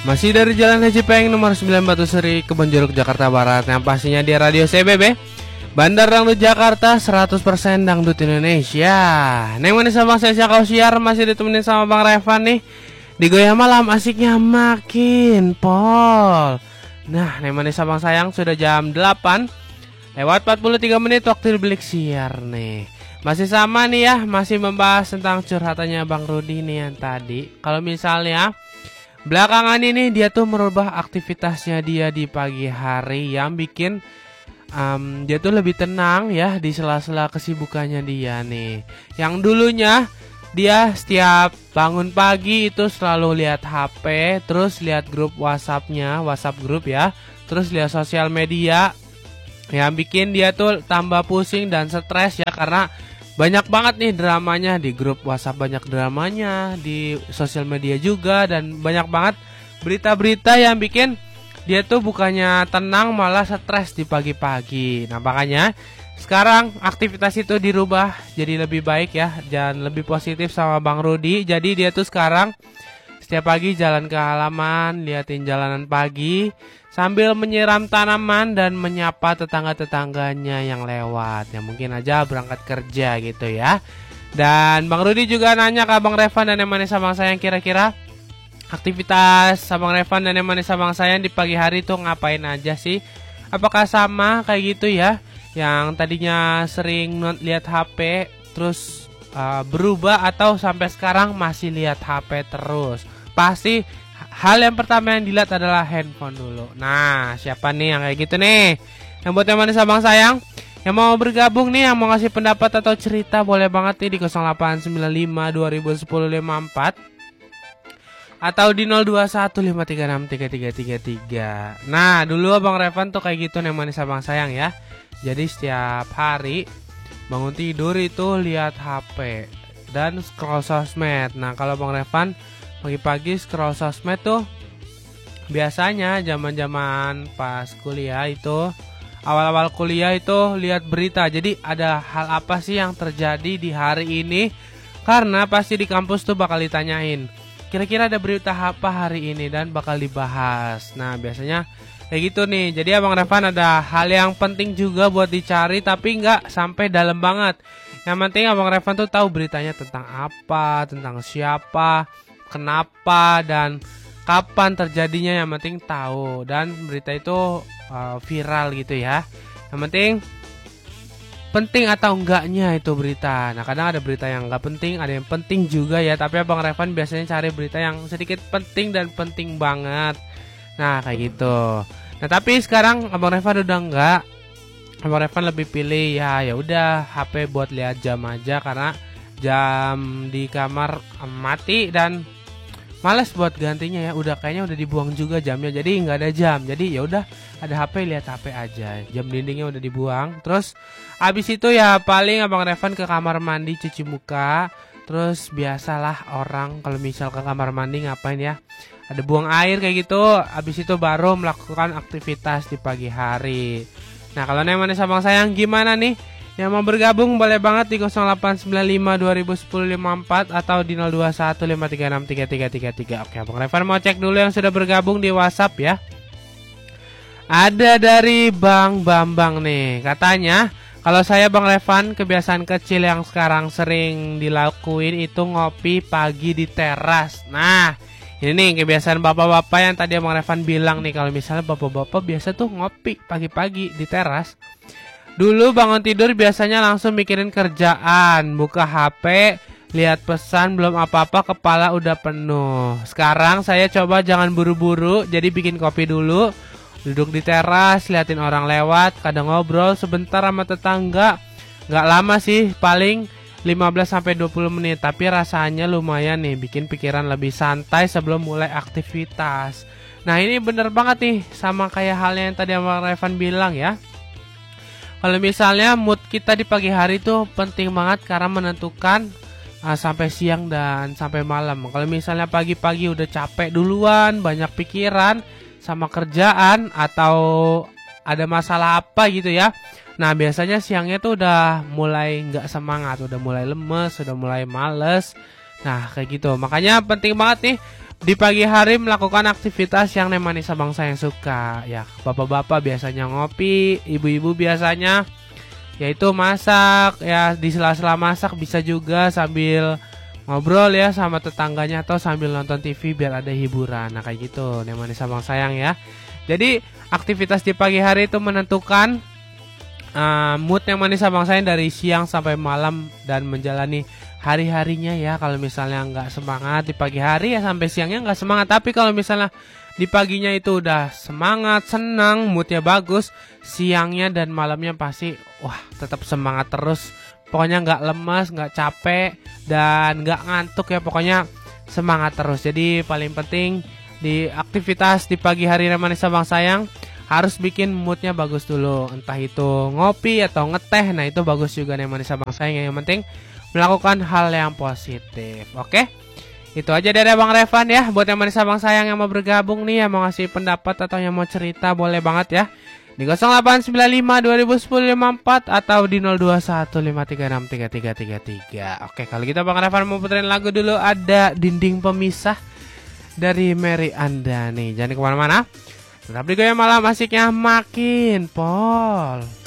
Masih dari Jalan Haji Peng nomor 9 Batu Seri, Kebonjeruk, Jakarta Barat. Yang pastinya di Radio CBB Bandar Dangdut Jakarta, 100% Dangdut Indonesia. Neng manis sama saya kau siar, masih ditemenin sama Bang Revan nih. Di Goyah Malam asiknya makin pol. Nah, neng manis sama sayang, sudah jam 8 lewat 43 menit waktu Bilik siar nih. Masih sama nih ya, masih membahas tentang curhatannya Bang Rudi nih yang tadi. Kalau misalnya belakangan ini dia tuh merubah aktivitasnya dia di pagi hari yang bikin dia tuh lebih tenang ya di sela-sela kesibukannya dia nih. Yang dulunya dia setiap bangun pagi itu selalu lihat HP, terus lihat grup WhatsApp-nya, WhatsApp grup ya, terus lihat sosial media, yang bikin dia tuh tambah pusing dan stres ya, karena banyak banget nih dramanya di grup WhatsApp, banyak dramanya di sosial media juga, dan banyak banget berita-berita yang bikin dia tuh bukannya tenang malah stres di pagi-pagi. Nah makanya sekarang aktivitas itu dirubah jadi lebih baik ya, dan lebih positif sama Bang Rudi. Jadi dia tuh sekarang setiap pagi jalan ke halaman, liatin jalanan pagi sambil menyiram tanaman dan menyapa tetangga-tetangganya yang lewat, yang mungkin aja berangkat kerja gitu ya. Dan Bang Rudi juga nanya ke Bang Revan dan yang manis abang sayang, kira-kira aktivitas Abang Revan dan yang manis abang sayang di pagi hari tuh ngapain aja sih? Apakah sama kayak gitu ya, yang tadinya sering lihat HP terus berubah, atau sampai sekarang masih lihat HP terus? Pasti hal yang pertama yang dilihat adalah handphone dulu. Nah, siapa nih yang kayak gitu nih? Yang buat yang manis abang sayang, yang mau bergabung nih, yang mau ngasih pendapat atau cerita, boleh banget nih di 0895 2010 54 atau di 0215363333. Nah, dulu Abang Revan tuh kayak gitu nih manis abang sayang ya. Jadi setiap hari bangun tidur itu lihat HP dan scroll sosmed. Nah, kalau Bang Revan pagi-pagi scroll sosmed tuh biasanya zaman-zaman pas kuliah itu, awal-awal kuliah itu lihat berita. Jadi ada hal apa sih yang terjadi di hari ini? Karena pasti di kampus tuh bakal ditanyain, kira-kira ada berita apa hari ini, dan bakal dibahas. Nah biasanya kayak gitu nih. Jadi Abang Revan ada hal yang penting juga buat dicari, tapi nggak sampai dalam banget. Yang penting Abang Revan tuh tahu beritanya tentang apa, tentang siapa, kenapa, dan kapan terjadinya. Yang penting tahu, dan berita itu viral gitu ya. Yang penting atau enggaknya itu berita. Nah kadang ada berita yang enggak penting, ada yang penting juga ya. Tapi Abang Revan biasanya cari berita yang sedikit penting dan penting banget. Nah kayak gitu. Nah tapi sekarang Abang Revan udah enggak. Abang Revan lebih pilih ya udah HP buat lihat jam aja, karena jam di kamar mati dan males buat gantinya ya. Kayaknya udah dibuang juga jamnya, jadi nggak ada jam. Jadi ya udah ada HP, lihat HP aja. Jam dindingnya udah dibuang. Terus abis itu ya paling Abang Revan ke kamar mandi cuci muka. Terus biasalah orang kalau misal ke kamar mandi ngapain ya, ada buang air kayak gitu. Abis itu baru melakukan aktivitas di pagi hari. Nah kalau nemane abang sayang gimana nih? Yang mau bergabung boleh banget di 0895 2010 54 atau di 0215363333. Oke, Bang Revan mau cek dulu yang sudah bergabung di WhatsApp ya. Ada dari Bang Bambang nih. Katanya, kalau saya Bang Revan, kebiasaan kecil yang sekarang sering dilakuin itu ngopi pagi di teras. Nah, ini nih kebiasaan bapak-bapak yang tadi Bang Revan bilang nih, kalau misalnya bapak-bapak biasa tuh ngopi pagi-pagi di teras. Dulu bangun tidur biasanya langsung mikirin kerjaan, buka HP, lihat pesan, belum apa-apa kepala udah penuh. Sekarang saya coba jangan buru-buru, jadi bikin kopi dulu, duduk di teras, liatin orang lewat, kadang ngobrol sebentar sama tetangga. Gak lama sih, paling 15-20 menit, tapi rasanya lumayan nih, bikin pikiran lebih santai sebelum mulai aktivitas. Nah ini bener banget nih, sama kayak halnya yang tadi Bang Revan bilang ya. Kalau misalnya mood kita di pagi hari itu penting banget karena menentukan sampai siang dan sampai malam. Kalau misalnya pagi-pagi udah capek duluan, banyak pikiran sama kerjaan atau ada masalah apa gitu ya. Nah biasanya siangnya tuh udah mulai gak semangat, udah mulai lemes, udah mulai males. Nah kayak gitu. Makanya penting banget nih di pagi hari melakukan aktivitas yang nemani sabang sayang suka. Ya, bapak-bapak biasanya ngopi, ibu-ibu biasanya yaitu masak. Ya, di sela-sela masak bisa juga sambil ngobrol ya sama tetangganya atau sambil nonton TV biar ada hiburan. Nah, kayak gitu nemani sabang sayang ya. Jadi aktivitas di pagi hari itu menentukan mood yang manis abang saya dari siang sampai malam dan menjalani hari-harinya ya. Kalau misalnya nggak semangat di pagi hari ya sampai siangnya nggak semangat. Tapi kalau misalnya di paginya itu udah semangat, senang, moodnya bagus, siangnya dan malamnya pasti wah tetap semangat terus. Pokoknya nggak lemas, nggak capek dan nggak ngantuk ya. Pokoknya semangat terus. Jadi paling penting di aktivitas di pagi hari manis abang sayang harus bikin moodnya bagus dulu. Entah itu ngopi atau ngeteh. Nah itu bagus juga nih manis abang sayang. Yang penting melakukan hal yang positif. Oke, itu aja dari Abang Revan ya. Buat yang manis abang sayang yang mau bergabung nih, yang mau ngasih pendapat atau yang mau cerita, boleh banget ya di 0895 2010 54 atau di 0215363333. Oke, kalau gitu Bang Revan mau puterin lagu dulu. Ada Dinding Pemisah dari Mary Andani. Jangan kemana-mana, tetap di Goyang Malam, asiknya makin pol.